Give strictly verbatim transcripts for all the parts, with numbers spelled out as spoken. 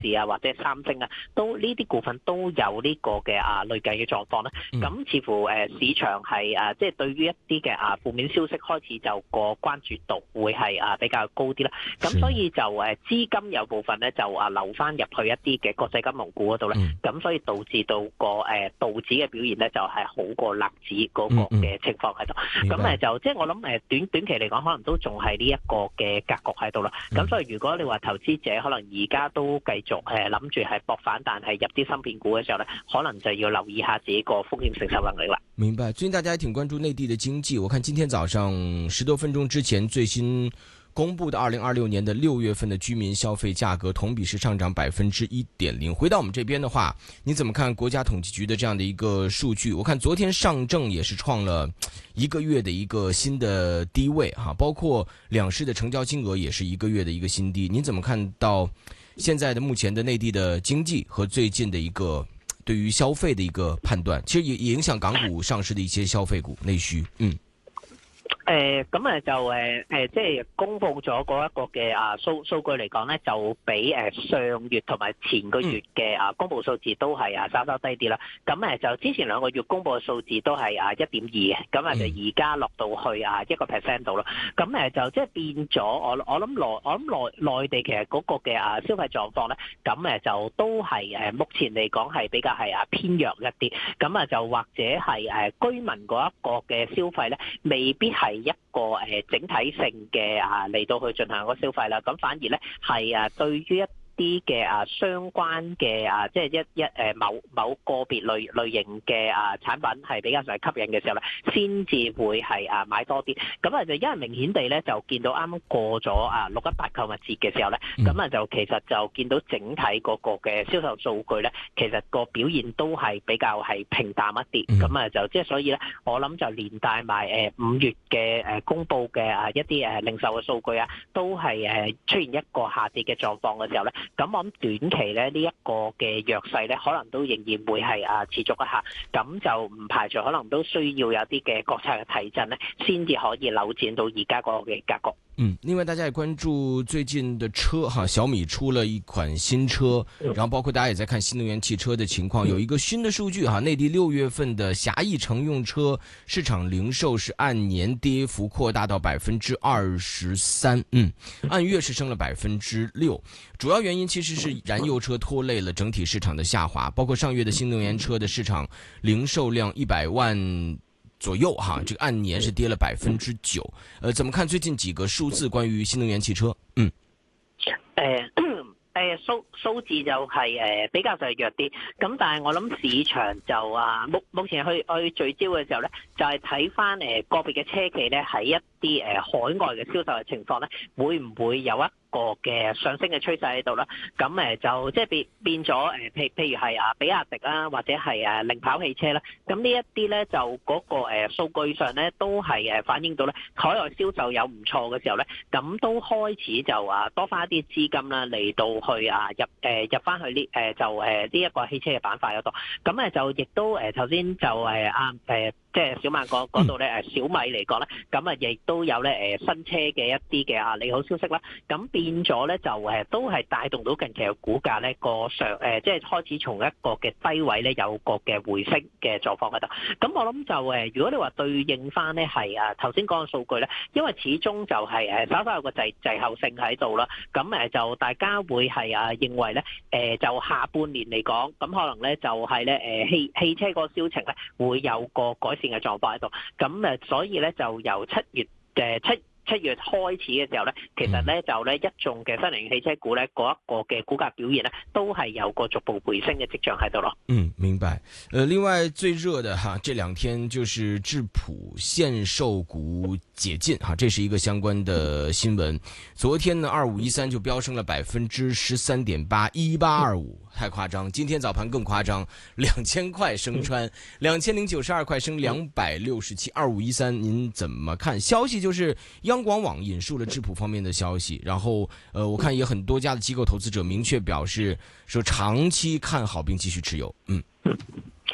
士啊或者三星啊，都呢啲股份都有呢個嘅啊累計嘅狀況咧。咁、嗯、似乎誒市場係啊即係對於一啲嘅啊負面消息開始就個關注度會係啊比較高啲啦。咁所以就誒資金有部分咧就啊流翻入去一啲嘅國際金融股嗰度咧。咁、嗯、所以導致到個誒道指嘅表現咧就係好過納指嗰個嘅情況喺度。咁誒就即係我諗誒短短期嚟講，可能都仲係呢一個嘅格局喺度啦。咁、嗯、所以如果你話投資者可能而家都繼續誒諗住係搏反彈係入啲芯片股嘅時候咧，可能就要留意下自己個風險承受能力啦。 明白。最近大家也挺關注內地的經濟，我看今天早上十多分鐘之前最新公布的二零二六年的六月份的居民消費價格同比是上漲百分之一點零。回到我們這邊的話，你怎麼看國家統計局的這樣的一個數據？我看昨天上證也是創了一個月的一個新的低位哈，包括兩市的成交金額也是一個月的一個新低。你怎麼看到現在的目前的內地的經濟和最近的一個對於消費的一個判斷？其實也也影響港股上市的一些消費股內需。嗯。 誒咁誒就誒誒即係公布咗嗰一個嘅啊數數據嚟講咧，就比誒上月同埋前個月嘅啊公布數字都係啊稍稍低啲啦。咁誒就之前兩個月公布嘅數字都係啊一點二嘅，咁啊就而家落到去啊一個 percent 度啦。咁誒就即係變咗，我我諗內我諗內內地其實嗰個嘅啊消費狀況咧，咁誒就都係誒目前嚟講係比較係啊偏弱一啲。咁啊就或者係誒居民嗰一個嘅消費咧，未必係一個誒整體性嘅啊嚟到去進行個消費啦，咁反而咧係啊對於一啲嘅啊相關嘅啊即係一一誒某某個別類類型嘅啊產品係比較上吸引嘅時候咧，先至會係啊買多啲。咁啊就因為明顯地咧就見到啱啱過咗啊六一八購物節嘅時候咧，咁啊就其實就見到整體嗰個嘅銷售數據咧，其實個表現都係比較係平淡一啲。咁啊就即係所以咧，我諗就連帶埋誒五月嘅誒公佈嘅啊一啲誒零售嘅數據啊，都係誒出現一個下跌嘅狀況嘅時候咧。咁我諗短期咧呢一個嘅弱勢咧，可能都仍然會係啊持續一下，咁就唔排除可能都需要有啲嘅國策嘅提振咧，先至可以扭轉到而家個嘅格局。 嗯，另外大家也關注最近的車哈，小米出了一款新車，然後包括大家也在看新能源汽車的情況，有一個新的數據哈，內地六月份的狹義乘用車市場零售是按年跌幅擴大到百分之二十三，嗯，按月是升了百分之六，主要原因其實是燃油車拖累了整體市場的下滑，包括上月的新能源車的市場零售量一百萬左右哈，這個按年是跌了百分之九。呃，怎麼看最近幾個數字關於新能源汽車？嗯， 誒誒數數字就係誒比較就係弱啲，咁但係我諗市場就啊目目前去去聚焦嘅時候咧，就係睇翻誒個別嘅車企咧喺一啲誒海外嘅銷售嘅情況咧，會唔會有一個嘅上升嘅趨勢喺度啦？咁誒就即係變變咗誒，譬譬如係啊比亞迪啦，或者係誒零跑汽車啦，咁呢一啲咧就嗰個誒數據上咧都係誒反映到咧海外銷售有唔錯嘅時候咧，咁都開始就啊多翻一啲資金啦嚟到去啊入誒入翻去呢誒就誒呢一個汽車嘅板塊嗰度，咁誒就亦都誒頭先就誒啊誒即係小馬講講到咧誒小米嚟講咧，咁啊亦都有咧誒新車嘅一啲嘅啊利好消息啦，咁變咗咧就誒都係帶動到近期嘅股價咧個上誒即係開始從一個嘅低位咧有個嘅回升嘅狀況喺度。咁我諗就誒如果你話對應翻咧係啊頭先講嘅數據咧，因為始終就係誒稍稍有個滯滯後性喺度啦，咁誒就大家會係啊認為咧誒就下半年嚟講，咁可能咧就係咧誒汽汽車個銷情咧會有個改善嘅狀況喺度，咁誒所以咧就由七月嘅七七月開始嘅時候咧，其實咧就咧一眾嘅新能源汽車股咧嗰一個嘅股價表現咧，都係有個逐步回升嘅跡象喺度咯。 嗯，明白。呃，另外最熱的哈，這兩天就是智普限售股解禁哈，這是一個相關的新聞。昨天呢，二五一三就飆升了百分之十三點八，一八二五，太誇張。今天早盤更誇張，兩千塊升穿，兩千零九十二塊升兩百六十七，二五一三，您怎麼看？消息就是央廣網引述了智普方面的消息，然後呃，我看也很多家的機構投資者明確表示說長期看好並繼續持有。嗯。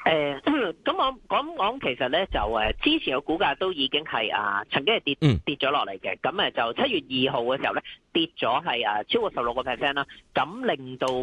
誒，咁我講講其實咧就誒，之前嘅股價都已經係啊，曾經係跌跌咗落嚟嘅，咁誒就七月二號嘅時候咧跌咗係啊超過十六個 percent 啦，咁令到